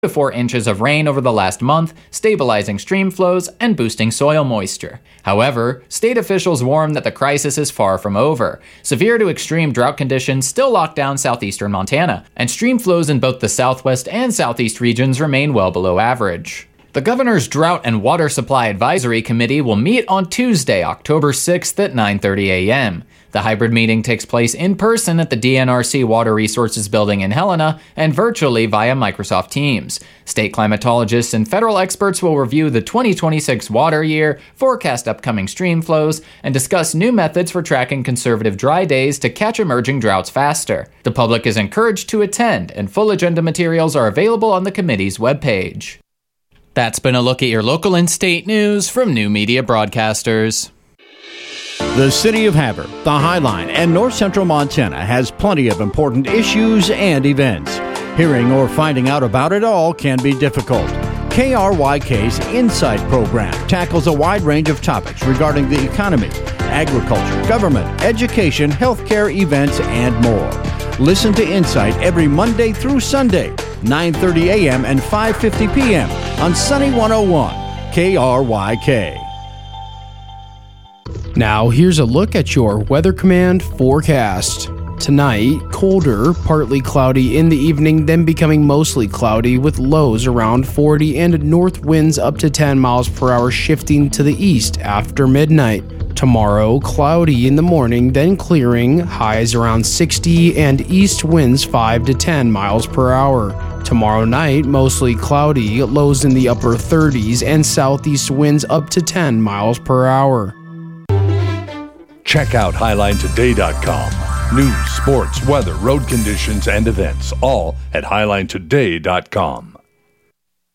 to 4 inches of rain over the last month, stabilizing stream flows and boosting soil moisture. However, state officials warn that the crisis is far from over. Severe to extreme drought conditions still lock down southeastern Montana, and stream flows in both the southwest and southeast regions remain well below average. The Governor's Drought and Water Supply Advisory Committee will meet on Tuesday, October 6th at 9:30 a.m. The hybrid meeting takes place in person at the DNRC Water Resources Building in Helena and virtually via Microsoft Teams. State climatologists and federal experts will review the 2026 water year, forecast upcoming stream flows, and discuss new methods for tracking conservative dry days to catch emerging droughts faster. The public is encouraged to attend, and full agenda materials are available on the committee's webpage. That's been a look at your local and state news from New Media Broadcasters. The City of Havre, the Highline, and North Central Montana has plenty of important issues and events. Hearing or finding out about it all can be difficult. KRYK's Insight program tackles a wide range of topics regarding the economy, agriculture, government, education, healthcare, events, and more. Listen to Insight every Monday through Sunday, 9:30 a.m. and 5:50 p.m. on Sunny 101 KRYK. Now, here's a look at your Weather Command forecast. Tonight, colder, partly cloudy in the evening, then becoming mostly cloudy with lows around 40 and north winds up to 10 miles per hour shifting to the east after midnight. Tomorrow, cloudy in the morning, then clearing, highs around 60 and east winds 5 to 10 miles per hour. Tomorrow night, mostly cloudy, lows in the upper 30s and southeast winds up to 10 miles per hour. Check out HighlineToday.com. News, sports, weather, road conditions, and events, all at HighlineToday.com.